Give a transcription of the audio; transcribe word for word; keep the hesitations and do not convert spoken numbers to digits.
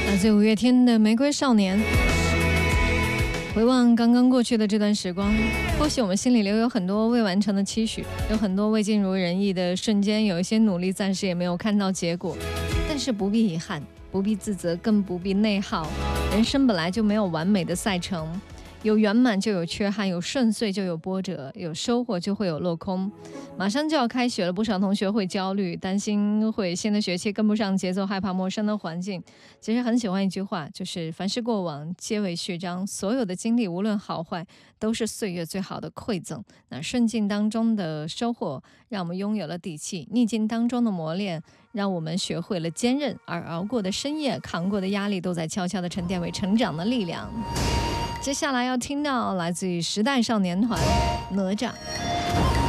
来自五月天的《玫瑰少年》。回望刚刚过去的这段时光，或许我们心里留有很多未完成的期许，有很多未尽如人意的瞬间，有一些努力暂时也没有看到结果，但是不必遗憾，不必自责，更不必内耗。人生本来就没有完美的赛程，有圆满就有缺憾，有顺遂就有波折，有收获就会有落空。马上就要开学了，不少同学会焦虑，担心会新的学期跟不上节奏，害怕陌生的环境。其实很喜欢一句话，就是凡是过往皆为序章，所有的经历无论好坏都是岁月最好的馈赠。那顺境当中的收获让我们拥有了底气，逆境当中的磨练让我们学会了坚韧，而熬过的深夜，扛过的压力都在悄悄地沉淀为成长的力量。接下来要听到来自于时代少年团哪吒。